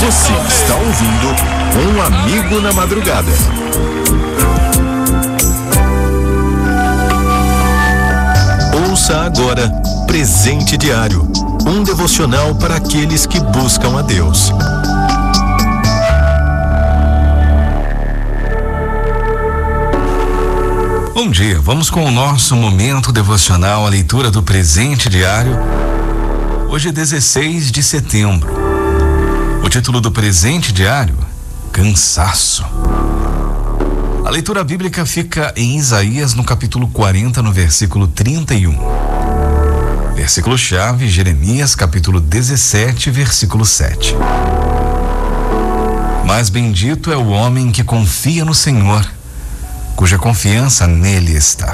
Você está ouvindo Um Amigo na Madrugada. Ouça agora Presente Diário, um devocional para aqueles que buscam a Deus. Bom dia, vamos com o nosso momento devocional, a leitura do Presente Diário. Hoje é 16 de setembro. O título do Presente Diário: Cansaço. A leitura bíblica fica em Isaías, no capítulo 40, no versículo 31. Versículo-chave, Jeremias, capítulo 17, versículo 7. Mas bendito é o homem que confia no Senhor, cuja confiança nele está.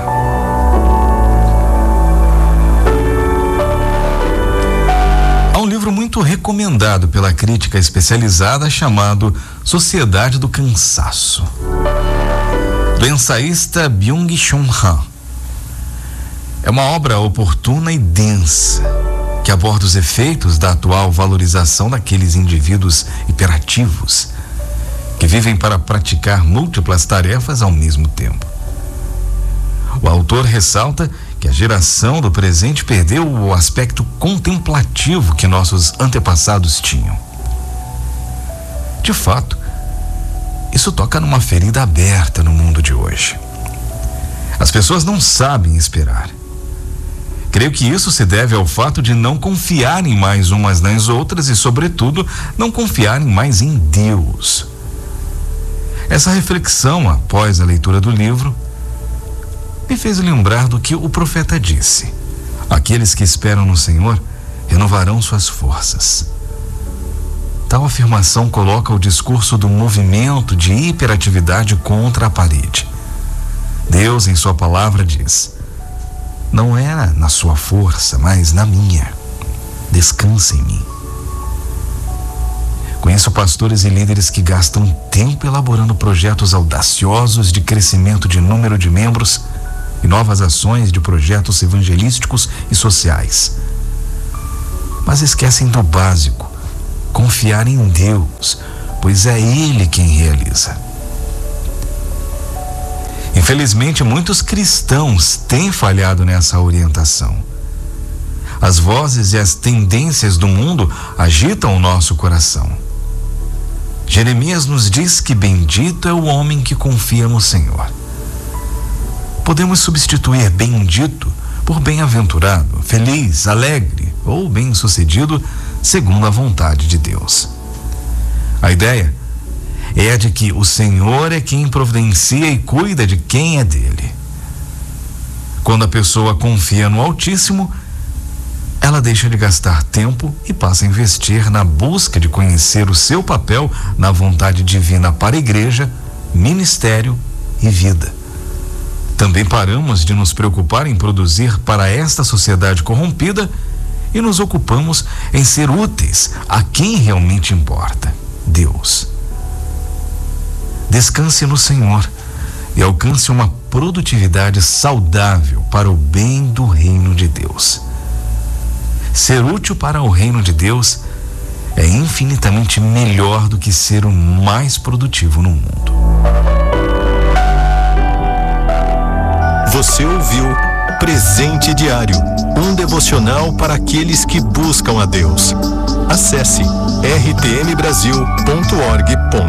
Há um livro muito recomendado pela crítica especializada chamado Sociedade do Cansaço, do ensaísta Byung-Chul Han. É uma obra oportuna e densa que aborda os efeitos da atual valorização daqueles indivíduos hiperativos que vivem para praticar múltiplas tarefas ao mesmo tempo. O autor ressalta que a geração do presente perdeu o aspecto contemplativo que nossos antepassados tinham. De fato, isso toca numa ferida aberta no mundo de hoje. As pessoas não sabem esperar. Creio que isso se deve ao fato de não confiarem mais umas nas outras e, sobretudo, não confiarem mais em Deus. Essa reflexão, após a leitura do livro, me fez lembrar do que o profeta disse: aqueles que esperam no Senhor renovarão suas forças. Tal afirmação coloca o discurso do movimento de hiperatividade contra a parede. Deus, em sua palavra, diz: não é na sua força, mas na minha. Descansa em mim. Conheço pastores e líderes que gastam tempo elaborando projetos audaciosos de crescimento de número de membros e novas ações de projetos evangelísticos e sociais. Mas esquecem do básico: confiar em Deus, pois é Ele quem realiza. Infelizmente, muitos cristãos têm falhado nessa orientação. As vozes e as tendências do mundo agitam o nosso coração. Jeremias nos diz que bendito é o homem que confia no Senhor. Podemos substituir bendito por bem-aventurado, feliz, alegre ou bem-sucedido, segundo a vontade de Deus. A ideia é a de que o Senhor é quem providencia e cuida de quem é dele. Quando a pessoa confia no Altíssimo, ela deixa de gastar tempo e passa a investir na busca de conhecer o seu papel na vontade divina para a igreja, ministério e vida. Também paramos de nos preocupar em produzir para esta sociedade corrompida e nos ocupamos em ser úteis a quem realmente importa: Deus. Descanse no Senhor e alcance uma produtividade saudável para o bem do reino de Deus. Ser útil para o reino de Deus é infinitamente melhor do que ser o mais produtivo no mundo. Você ouviu Presente Diário, um devocional para aqueles que buscam a Deus. Acesse rtmbrasil.org.br.